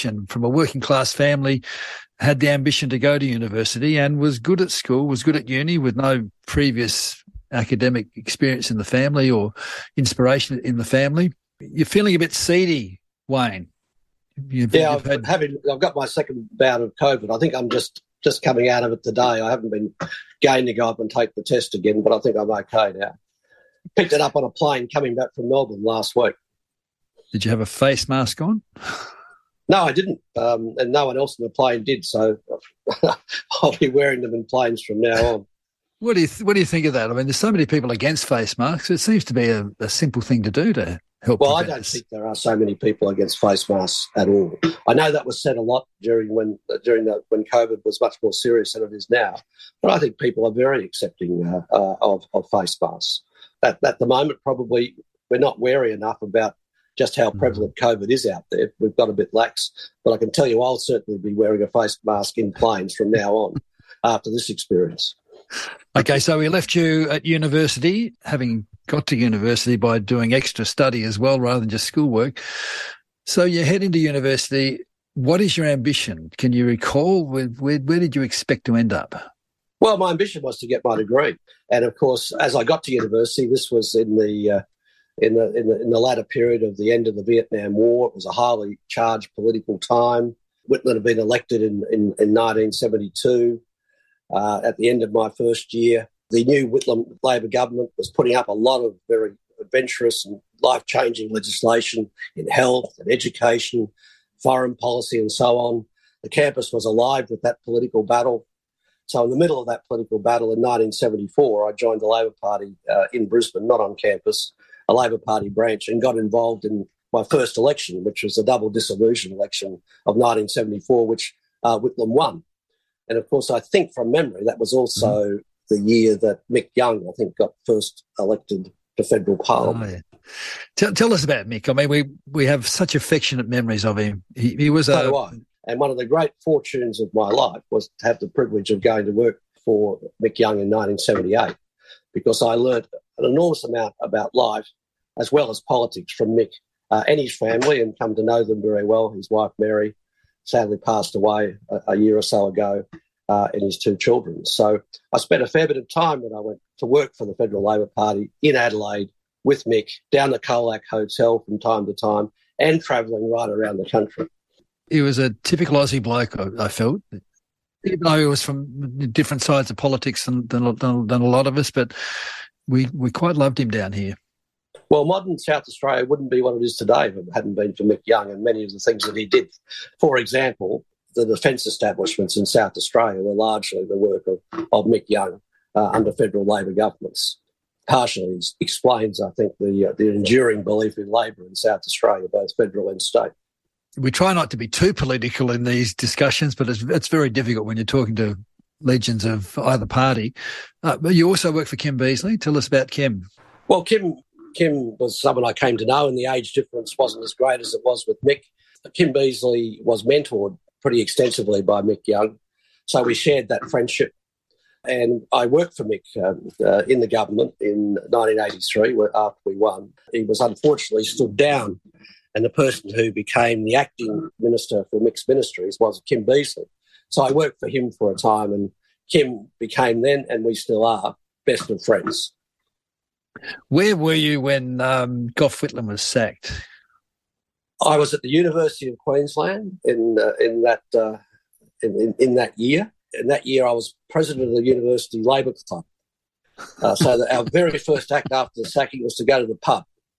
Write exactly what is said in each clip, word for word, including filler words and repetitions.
education, from a working class family, had the ambition to go to university and was good at school, was good at uni with no previous academic experience in the family or inspiration in the family. You're feeling a bit seedy, Wayne. You've, yeah, you've I've, had... having, I've got my second bout of COVID. I think I'm just, just coming out of it today. I haven't been going to go up and take the test again, but I think I'm okay now. Picked it up on a plane coming back from Melbourne last week. Did you have a face mask on? No, I didn't, um, and no one else in the plane did, so I'll be wearing them in planes from now on. What do you th- What do you think of that? I mean, there's so many people against face masks. It seems to be a, a simple thing to do to help. Well, I don't this. think there are so many people against face masks at all. I know that was said a lot during when during the, when COVID was much more serious than it is now, but I think people are very accepting uh, uh, of, of face masks. At, at the moment, probably we're not wary enough about just how prevalent COVID is out there. We've got a bit lax, but I can tell you I'll certainly be wearing a face mask in planes from now on after this experience. Okay, so we left you at university, having got to university by doing extra study as well rather than just schoolwork. So you head into university. What is your ambition? Can you recall where, where, where did you expect to end up? Well, my ambition was to get my degree. And, of course, as I got to university, this was in the... Uh, In the, in the in the latter period of the end of the Vietnam War. It was a highly charged political time. Whitlam had been elected in, in, in nineteen seventy-two. Uh, at the end of my first year, the new Whitlam Labor government was putting up a lot of very adventurous and life-changing legislation in health and education, foreign policy and so on. The campus was alive with that political battle. So in the middle of that political battle in nineteen seventy-four, I joined the Labor Party uh, in Brisbane, not on campus, a Labor Party branch, and got involved in my first election, which was the double dissolution election of nineteen seventy-four, which uh, Whitlam won. And, of course, I think from memory that was also mm-hmm. the year that Mick Young, I think, got first elected to federal parliament. Oh, yeah. Tell, tell us about Mick. I mean, we, we have such affectionate memories of him. He, he was so a... do I. And one of the great fortunes of my life was to have the privilege of going to work for Mick Young in nineteen seventy-eight, because I learnt an enormous amount about life as well as politics from Mick uh, and his family, and come to know them very well. His wife, Mary, sadly passed away a, a year or so ago, uh, and his two children. So I spent a fair bit of time when I went to work for the Federal Labor Party in Adelaide with Mick, down the Colac Hotel from time to time, and travelling right around the country. He was a typical Aussie bloke, I, I felt, even though he was from different sides of politics than, than, than, than a lot of us, but we, we quite loved him down here. Well, modern South Australia wouldn't be what it is today if it hadn't been for Mick Young and many of the things that he did. For example, the defence establishments in South Australia were largely the work of, of Mick Young uh, under federal Labor governments. Partially explains, I think, the, uh, the enduring belief in Labor in South Australia, both federal and state. We try not to be too political in these discussions, but it's, it's very difficult when you're talking to legends of either party. Uh, but you also work for Kim Beazley. Tell us about Kim. Well, Kim Kim was someone I came to know, and the age difference wasn't as great as it was with Mick. Kim Beazley was mentored pretty extensively by Mick Young, so we shared that friendship. And I worked for Mick um, uh, in the government in nineteen eighty-three, where, after we won. He was unfortunately stood down, and the person who became the acting minister for Mick's ministries was Kim Beazley. So I worked for him for a time, and Kim became then, and we still are, best of friends. Where were you when um, Gough Whitlam was sacked? I was at the University of Queensland in uh, in that uh, in, in, in that year. In that year, I was president of the University Labor Club. Uh, so that our very first act after the sacking was to go to the pub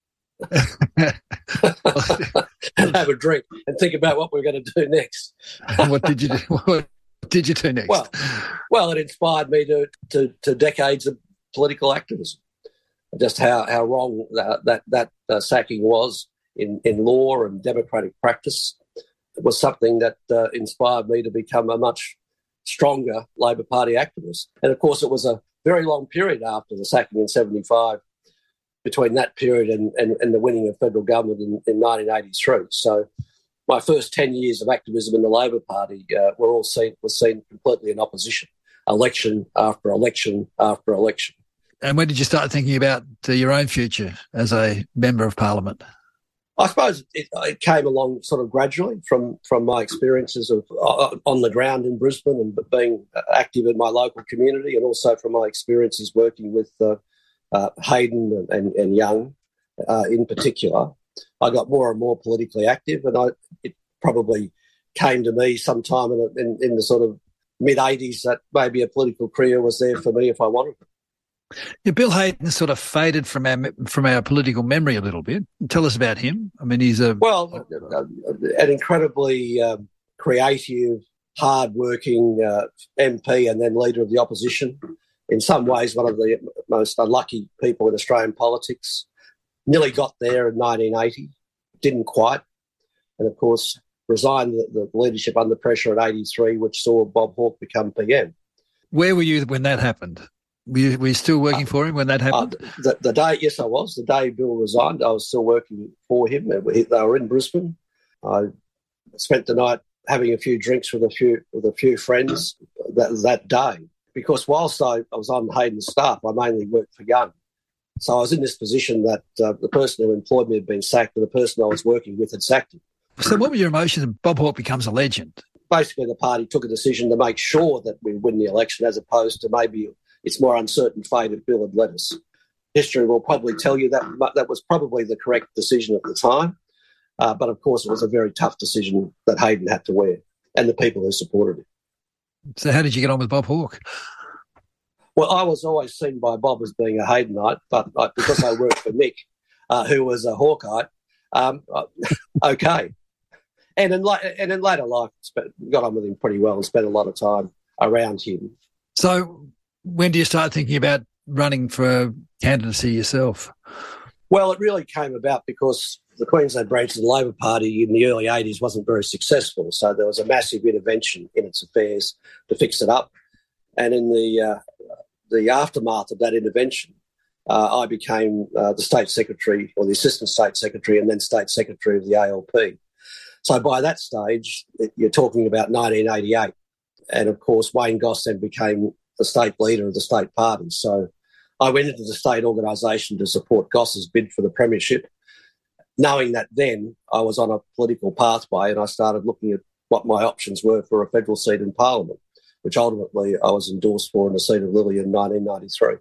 and have a drink and think about what we we're going to do next. What did you do? What did you do next? Well, well, it inspired me to, to, to decades of political activism. Just how, how wrong that that, that uh, sacking was in, in law and democratic practice. It was something that uh, inspired me to become a much stronger Labor Party activist. And, of course, it was a very long period after the sacking in seventy-five, between that period and, and, and the winning of federal government in, in nineteen eighty-three. So my first ten years of activism in the Labor Party uh, were all seen, was seen completely in opposition, election after election after election. And when did you start thinking about uh, your own future as a member of Parliament? I suppose it, it came along sort of gradually from, from my experiences of uh, on the ground in Brisbane and being active in my local community, and also from my experiences working with uh, uh, Hayden and, and, and Young uh, in particular. I got more and more politically active, and I, it probably came to me sometime in, in, in the sort of mid-eighties that maybe a political career was there for me if I wanted it. Yeah, Bill Hayden sort of faded from our from our political memory a little bit. Tell us about him. I mean, he's a well, an incredibly um, creative, hard-working uh, M P and then leader of the opposition. In some ways, one of the most unlucky people in Australian politics. Nearly got there in nineteen eighty, didn't quite, and of course resigned the, the leadership under pressure at eighty-three, which saw Bob Hawke become P M. Where were you when that happened? Were you, were you still working uh, for him when that happened? Uh, the, the day, yes, I was. The day Bill resigned, I was still working for him. They were in Brisbane. I spent the night having a few drinks with a few with a few friends that, that day. Because whilst I, I was on Hayden's staff, I mainly worked for Young. So I was in this position that uh, the person who employed me had been sacked and the person I was working with had sacked him. So what were your emotions? Bob Hawke becomes a legend. Basically, the party took a decision to make sure that we win the election as opposed to maybe its more uncertain fate if Bill had let us. History will probably tell you that that was probably the correct decision at the time. Uh, but, of course, it was a very tough decision that Hayden had to wear and the people who supported him. So how did you get on with Bob Hawke? Well, I was always seen by Bob as being a Haydenite, but I, because I worked for Nick, uh, who was a Hawkite, um, okay. And in, and in later life, spent, got on with him pretty well and spent a lot of time around him. So when do you start thinking about running for candidacy yourself? Well, it really came about because the Queensland branch of the Labor Party in the early eighties wasn't very successful, so there was a massive intervention in its affairs to fix it up. And in the uh, the aftermath of that intervention, uh, I became uh, the State Secretary or the Assistant State Secretary and then State Secretary of the A L P. So by that stage, you're talking about nineteen eighty-eight. And, of course, Wayne Goss then became the state leader of the state party. So I went into the state organisation to support Goss's bid for the premiership, knowing that then I was on a political pathway, and I started looking at what my options were for a federal seat in Parliament, which ultimately I was endorsed for in the seat of Lilley in nineteen ninety-three.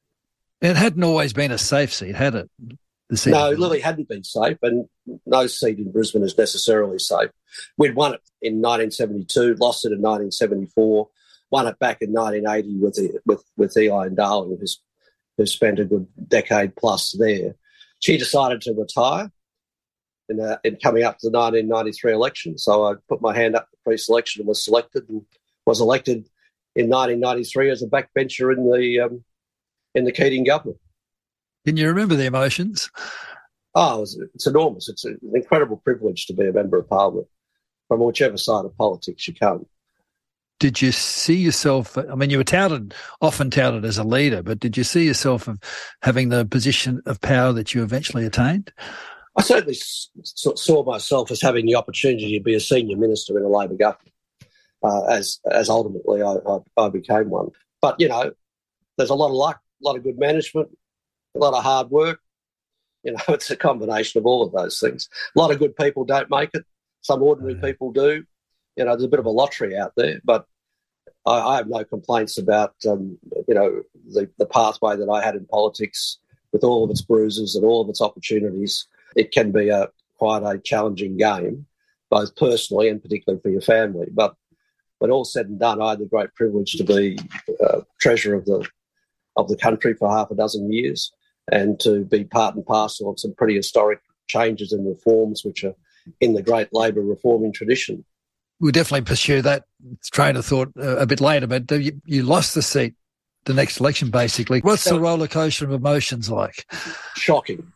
It hadn't always been a safe seat, had it? The seat no, Lilley hadn't been safe, and no seat in Brisbane is necessarily safe. We'd won it in nineteen seventy-two, lost it in nineteen seventy-four, won it back in nineteen eighty with with, with Eli and Darling, who's, who spent a good decade plus there. She decided to retire in, uh, in coming up to the nineteen ninety-three election, so I put my hand up for pre-selection and was selected and was elected in nineteen ninety-three as a backbencher in the um, in the Keating government. Can you remember the emotions? Oh, it was, it's enormous. It's an incredible privilege to be a member of Parliament from whichever side of politics you come. Did you see yourself, I mean, you were touted, often touted as a leader, but did you see yourself of having the position of power that you eventually attained? I certainly saw myself as having the opportunity to be a senior minister in a Labor government, uh, as as ultimately I, I, I became one. But, you know, there's a lot of luck, a lot of good management, a lot of hard work. You know, it's a combination of all of those things. A lot of good people don't make it. Some ordinary yeah. people do. You know, there's a bit of a lottery out there, but I, I have no complaints about, um, you know, the, the pathway that I had in politics with all of its bruises and all of its opportunities. It can be a quite a challenging game, both personally and particularly for your family. But when all said and done, I had the great privilege to be uh, treasurer of the of the country for half a dozen years and to be part and parcel of some pretty historic changes and reforms which are in the great Labor reforming tradition. We'll definitely pursue that train of thought uh, a bit later, but you, you lost the seat the next election, basically. What's the roller coaster of emotions like? Shocking.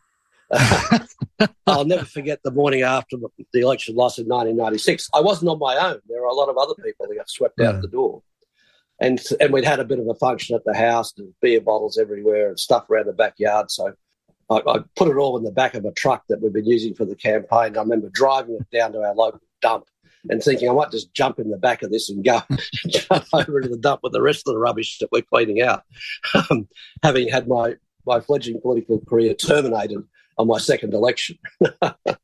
I'll never forget the morning after the election loss in nineteen ninety-six. I wasn't on my own. There were a lot of other people that got swept yeah. out the door. And and we'd had a bit of a function at the house, and beer bottles everywhere and stuff around the backyard. So I, I put it all in the back of a truck that we'd been using for the campaign. I remember driving it down to our local dump and thinking I might just jump in the back of this and go jump over to the dump with the rest of the rubbish that we're cleaning out, um, having had my, my fledgling political career terminated on my second election.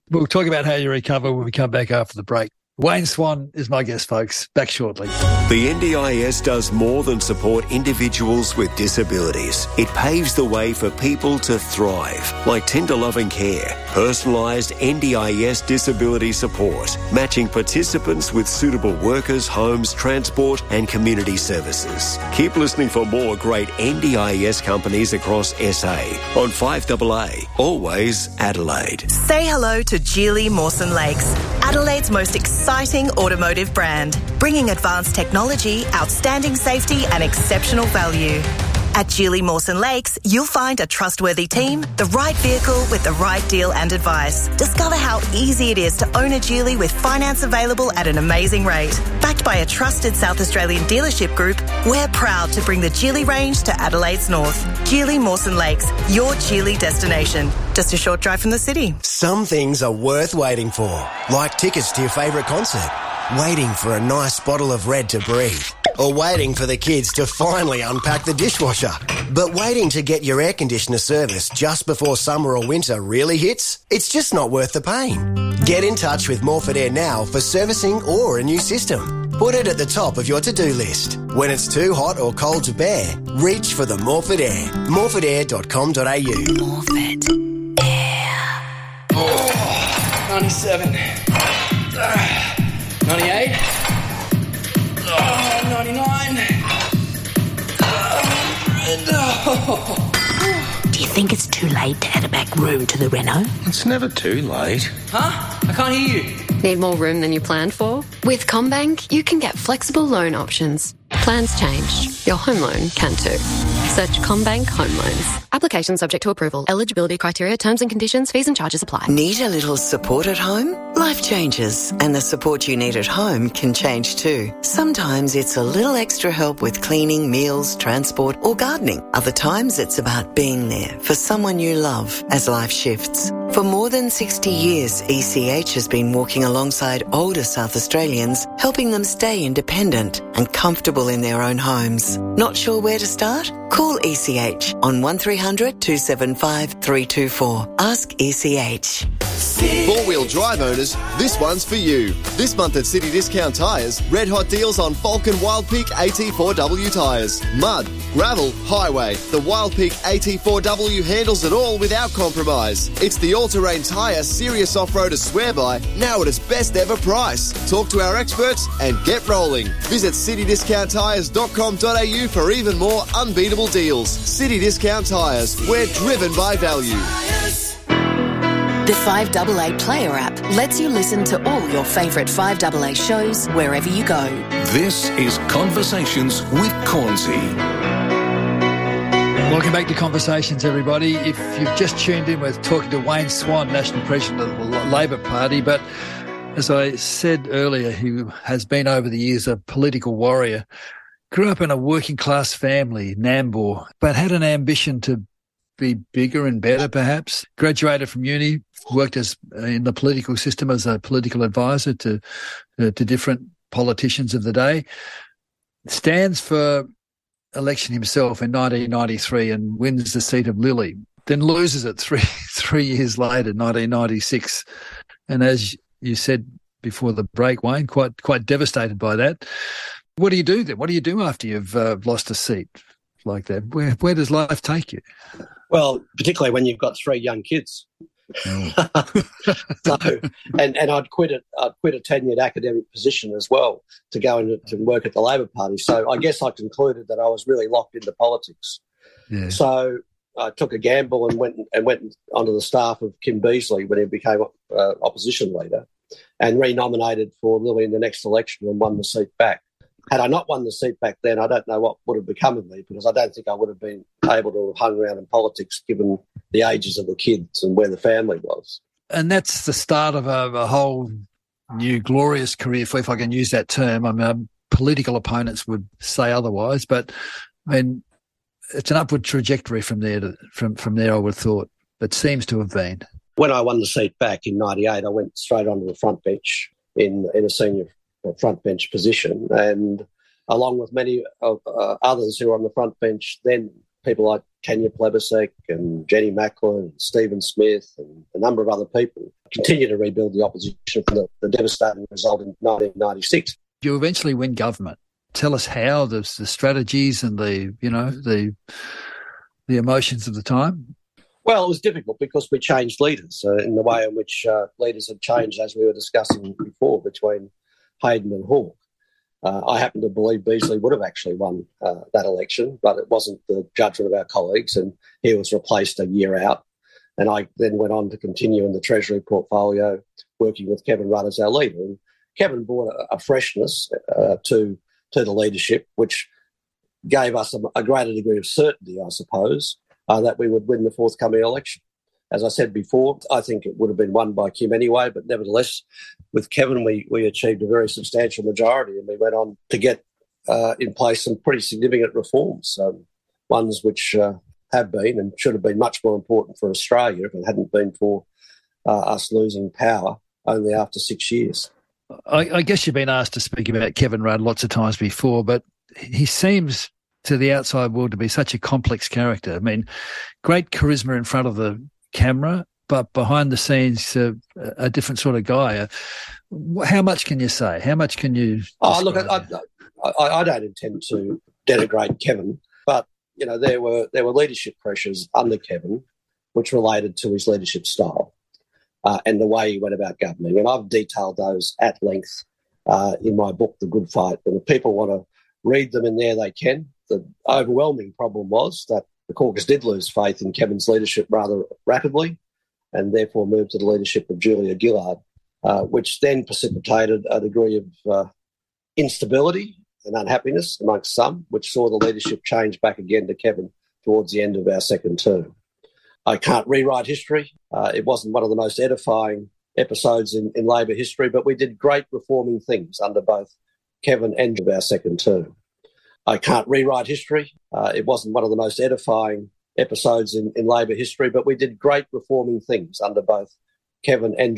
We'll talk about how you recover when we come back after the break. Wayne Swan is my guest, folks. Back shortly. The N D I S does more than support individuals with disabilities. It paves the way for people to thrive, like tender loving care, personalised N D I S disability support, matching participants with suitable workers, homes, transport and community services. Keep listening for more great N D I S companies across S A on five A A, always Adelaide. Say hello to Geely Mawson Lakes, Adelaide's most exciting automotive brand, bringing advanced technology, outstanding safety and exceptional value. At Geely Mawson Lakes, you'll find a trustworthy team, the right vehicle with the right deal and advice. Discover how easy it is to own a Geely with finance available at an amazing rate. Backed by a trusted South Australian dealership group, we're proud to bring the Geely range to Adelaide's north. Geely Mawson Lakes, your Geely destination. Just a short drive from the city. Some things are worth waiting for, like tickets to your favourite concert, waiting for a nice bottle of Red to breathe, or waiting for the kids to finally unpack the dishwasher. But waiting to get your air conditioner serviced just before summer or winter really hits? It's just not worth the pain. Get in touch with Morford Air now for servicing or a new system. Put it at the top of your to-do list. When it's too hot or cold to bear, reach for the Morford Air. morford air dot com dot a u. Morford Air. Oh, ninety-seven. ninety-eight. Oh, ninety-nine. Oh, Do you think it's too late to add a back room to the reno? It's never too late. huh? I can't hear you. Need more room than you planned for? With CommBank, you can get flexible loan options. Plans change. Your home loan can too. Search CommBank Home Loans. Application subject to approval. Eligibility criteria, terms and conditions, fees and charges apply. Need a little support at home? Life changes, and the support you need at home can change too. Sometimes it's a little extra help with cleaning, meals, transport, or gardening. Other times it's about being there for someone you love as life shifts. For more than sixty years, E C H has been walking alongside older South Australians, helping them stay independent and comfortable in their own homes. Not sure where to start? Call E C H on one three hundred two seven five three two four. Ask E C H. Four-wheel drive owners, this one's for you. This month at City Discount Tyres, red hot deals on Falcon Wild Peak A T four W tyres. Mud, gravel, highway. The Wild Peak A T four W handles it all without compromise. It's the all-terrain tyre serious off-roaders swear by, now at its best ever price. Talk to our experts and get rolling. Visit city discount tyres dot com dot a u for even more unbeatable deals. City Discount Tyres, we're driven by value. The five A A Player app lets you listen to all your favourite five A A shows wherever you go. This is Conversations with Cornsey. Welcome back to Conversations, everybody. If you've just tuned in, we're talking to Wayne Swan, National President of the Labor Party. But as I said earlier, he has been over the years a political warrior. Grew up in a working-class family, Nambour, but had an ambition to be bigger and better, perhaps. Graduated from uni, worked as uh, in the political system as a political advisor to uh, to different politicians of the day. Stands for election himself in nineteen ninety-three and wins the seat of Lilly. Then loses it three three years later, nineteen ninety-six. And as you said before the break, Wayne, quite quite devastated by that. What do you do then? What do you do after you've uh, lost a seat like that? Where where does life take you? Well, particularly when you've got three young kids. Oh. so, and, and I'd quit it. I'd quit a tenured academic position as well to go into to work at the Labor Party. So I guess I concluded that I was really locked into politics. Yeah. So I took a gamble and went and went onto the staff of Kim Beazley when he became uh, opposition leader, and renominated for Lilly in the next election and won the seat back. Had I not won the seat back then, I don't know what would have become of me, because I don't think I would have been able to have hung around in politics given the ages of the kids and where the family was. And that's the start of a, a whole new glorious career, for, if I can use that term. I mean, um, political opponents would say otherwise, but I mean, it's an upward trajectory from there. To, from from there, I would have thought, but seems to have been. When I won the seat back in ninety-eight, I went straight onto the front bench in in a senior front bench position, and along with many of uh, others who were on the front bench then, people like Tanya Plibersek and Jenny Macklin and Stephen Smith and a number of other people continue to rebuild the opposition from the, the devastating result in nineteen ninety-six. You eventually win government. Tell us how, the, the strategies and the, you know, the the emotions of the time. Well, it was difficult because we changed leaders uh, in the way in which uh, leaders had changed, as we were discussing before, between Hayden and Hawke. Uh, I happen to believe Beazley would have actually won uh, that election, but it wasn't the judgment of our colleagues, and he was replaced a year out. And I then went on to continue in the Treasury portfolio, working with Kevin Rudd as our leader. And Kevin brought a, a freshness uh, to, to the leadership, which gave us a, a greater degree of certainty, I suppose, uh, that we would win the forthcoming election. As I said before, I think it would have been won by Kim anyway, but nevertheless, with Kevin, we, we achieved a very substantial majority, and we went on to get uh, in place some pretty significant reforms, um, ones which uh, have been and should have been much more important for Australia if it hadn't been for uh, us losing power only after six years. I, I guess you've been asked to speak about Kevin Rudd lots of times before, but he seems to the outside world to be such a complex character. I mean, great charisma in front of the camera, but behind the scenes, uh, a different sort of guy. Uh, how much can you say? How much can you? Oh, look, I, I, I don't intend to denigrate Kevin, but you know there were there were leadership pressures under Kevin, which related to his leadership style uh, and the way he went about governing, and I've detailed those at length uh, in my book, The Good Fight. And if people want to read them in there, they can. The overwhelming problem was that the caucus did lose faith in Kevin's leadership rather rapidly, and therefore moved to the leadership of Julia Gillard, uh, which then precipitated a degree of uh, instability and unhappiness amongst some, which saw the leadership change back again to Kevin towards the end of our second term. I can't rewrite history. Uh, it wasn't one of the most edifying episodes in, in Labor history, but we did great reforming things under both Kevin and our second term. I can't rewrite history. Uh, it wasn't one of the most edifying episodes in, in Labor history, but we did great reforming things under both Kevin and